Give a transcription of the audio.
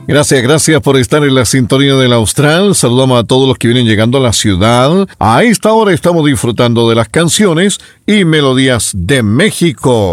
Gracias por estar en la sintonía del Austral. Saludamos a todos los que vienen llegando a la ciudad. A esta hora estamos disfrutando de las canciones y melodías de México.